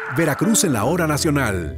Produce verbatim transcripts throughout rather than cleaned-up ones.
Veracruz en la hora nacional.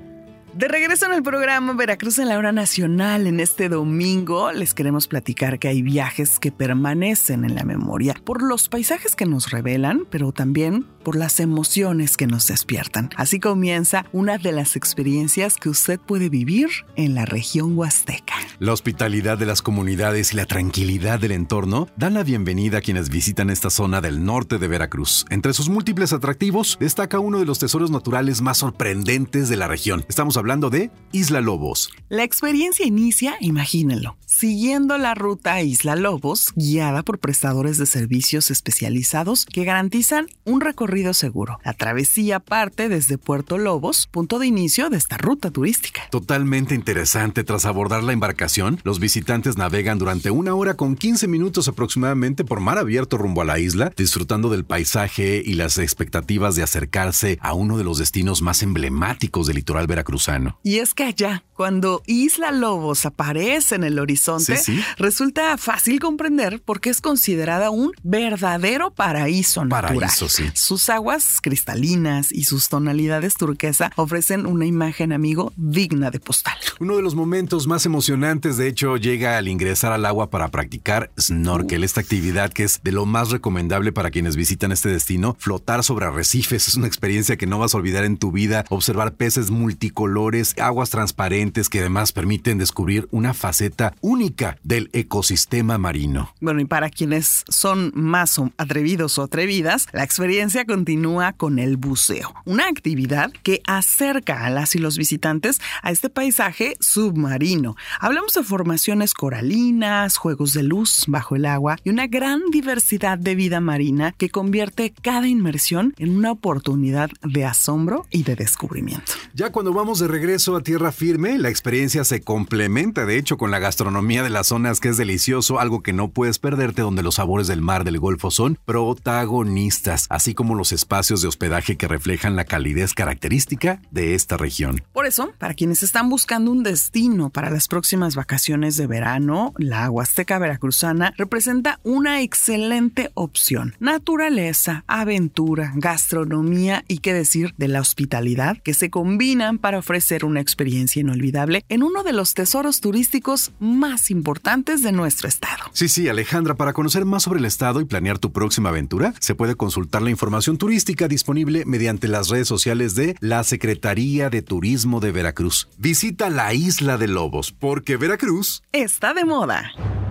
De regreso en el programa Veracruz en la hora nacional, en este domingo les queremos platicar que hay viajes que permanecen en la memoria por los paisajes que nos revelan, pero también por las emociones que nos despiertan. Así comienza una de las experiencias que usted puede vivir en la región huasteca. La hospitalidad de las comunidades y la tranquilidad del entorno dan la bienvenida a quienes visitan esta zona del norte de Veracruz. Entre sus múltiples atractivos destaca uno de los tesoros naturales más sorprendentes de la región. Estamos hablando Hablando de Isla Lobos. La experiencia inicia, imagínenlo, siguiendo la ruta a Isla Lobos, guiada por prestadores de servicios especializados que garantizan un recorrido seguro. La travesía parte desde Puerto Lobos, punto de inicio de esta ruta turística. Totalmente interesante. Tras abordar la embarcación, los visitantes navegan durante una hora con quince minutos aproximadamente por mar abierto rumbo a la isla, disfrutando del paisaje y las expectativas de acercarse a uno de los destinos más emblemáticos del litoral veracruzano. Y es que allá, cuando Isla Lobos aparece en el horizonte, sí, sí. resulta fácil comprender por qué es considerada un verdadero paraíso natural. Paraíso, sí. Sus aguas cristalinas y sus tonalidades turquesa ofrecen una imagen, amigo, digna de postal. Uno de los momentos más emocionantes, de hecho, llega al ingresar al agua para practicar snorkel, uh. esta actividad que es de lo más recomendable para quienes visitan este destino. Flotar sobre arrecifes es una experiencia que no vas a olvidar en tu vida. Observar peces multicolores, aguas transparentes que además permiten descubrir una faceta única del ecosistema marino. Bueno, y para quienes son más atrevidos o atrevidas, la experiencia continúa con el buceo, una actividad que acerca a las y los visitantes a este paisaje submarino. Hablamos de formaciones coralinas, juegos de luz bajo el agua y una gran diversidad de vida marina que convierte cada inmersión en una oportunidad de asombro y de descubrimiento. Ya cuando vamos de regreso a tierra firme, la experiencia se complementa de hecho con la gastronomía de las zonas, que es delicioso, algo que no puedes perderte, donde los sabores del mar del Golfo son protagonistas, así como los espacios de hospedaje que reflejan la calidez característica de esta región. Por eso, para quienes están buscando un destino para las próximas vacaciones de verano, la Huasteca Veracruzana representa una excelente opción. Naturaleza, aventura, gastronomía y qué decir de la hospitalidad que se combinan para ofrecer una experiencia inolvidable en uno de los tesoros turísticos más importantes de nuestro estado. Sí, sí, Alejandra, para conocer más sobre el estado y planear tu próxima aventura, se puede consultar la información turística disponible mediante las redes sociales de la Secretaría de Turismo de Veracruz. Visita la Isla de Lobos, porque Veracruz está de moda.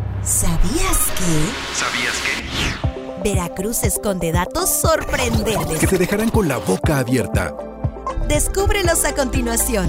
¿Sabías que? ¿Sabías que? Veracruz esconde datos sorprendentes que te dejarán con la boca abierta. Descúbrelos a continuación.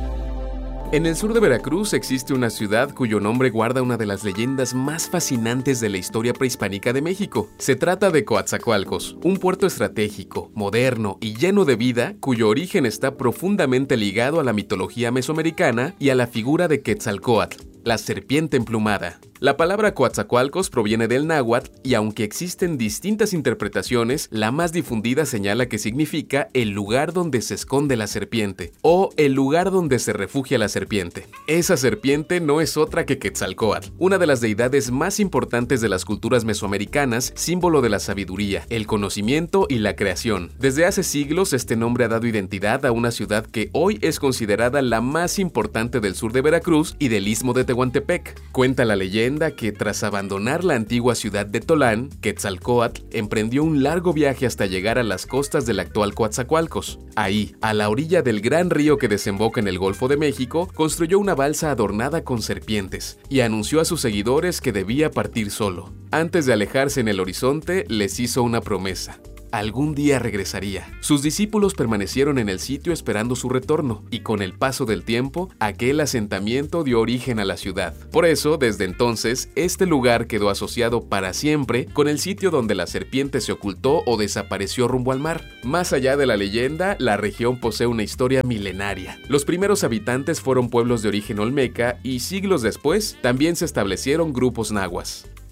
En el sur de Veracruz existe una ciudad cuyo nombre guarda una de las leyendas más fascinantes de la historia prehispánica de México. Se trata de Coatzacoalcos, un puerto estratégico, moderno y lleno de vida, cuyo origen está profundamente ligado a la mitología mesoamericana y a la figura de Quetzalcóatl, la serpiente emplumada. La palabra Coatzacoalcos proviene del náhuatl y aunque existen distintas interpretaciones, la más difundida señala que significa el lugar donde se esconde la serpiente o el lugar donde se refugia la serpiente. Esa serpiente no es otra que Quetzalcóatl, una de las deidades más importantes de las culturas mesoamericanas, símbolo de la sabiduría, el conocimiento y la creación. Desde hace siglos este nombre ha dado identidad a una ciudad que hoy es considerada la más importante del sur de Veracruz y del istmo de Tehuantepec. Cuenta la leyenda que tras abandonar la antigua ciudad de Tolán, Quetzalcóatl emprendió un largo viaje hasta llegar a las costas del actual Coatzacoalcos. Ahí, a la orilla del gran río que desemboca en el Golfo de México, construyó una balsa adornada con serpientes y anunció a sus seguidores que debía partir solo. Antes de alejarse en el horizonte, les hizo una promesa. Algún día regresaría. Sus discípulos permanecieron en el sitio esperando su retorno, y con el paso del tiempo, aquel asentamiento dio origen a la ciudad. Por eso, desde entonces, este lugar quedó asociado para siempre con el sitio donde la serpiente se ocultó o desapareció rumbo al mar. Más allá de la leyenda, la región posee una historia milenaria. Los primeros habitantes fueron pueblos de origen olmeca y siglos después también se establecieron grupos nahuas.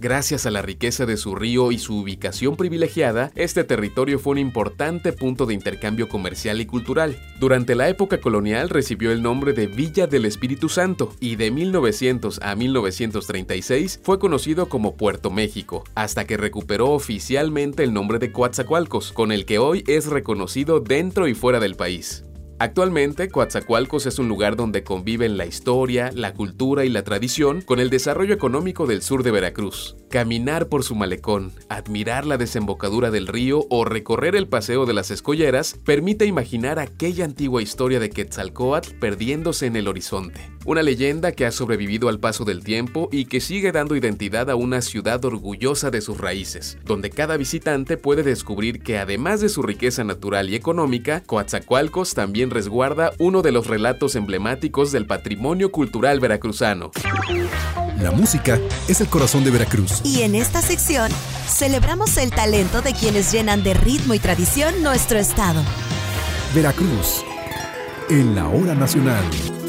Gracias a la riqueza de su río y su ubicación privilegiada, este territorio fue un importante punto de intercambio comercial y cultural. Durante la época colonial recibió el nombre de Villa del Espíritu Santo y de mil novecientos a mil novecientos treinta y seis fue conocido como Puerto México, hasta que recuperó oficialmente el nombre de Coatzacoalcos, con el que hoy es reconocido dentro y fuera del país. Actualmente, Coatzacoalcos es un lugar donde conviven la historia, la cultura y la tradición con el desarrollo económico del sur de Veracruz. Caminar por su malecón, admirar la desembocadura del río o recorrer el Paseo de las Escolleras permite imaginar aquella antigua historia de Quetzalcóatl perdiéndose en el horizonte. Una leyenda que ha sobrevivido al paso del tiempo y que sigue dando identidad a una ciudad orgullosa de sus raíces, donde cada visitante puede descubrir que además de su riqueza natural y económica, Coatzacoalcos también resguarda uno de los relatos emblemáticos del patrimonio cultural veracruzano. La música es el corazón de Veracruz. Y en esta sección celebramos el talento de quienes llenan de ritmo y tradición nuestro estado. Veracruz, en la hora nacional.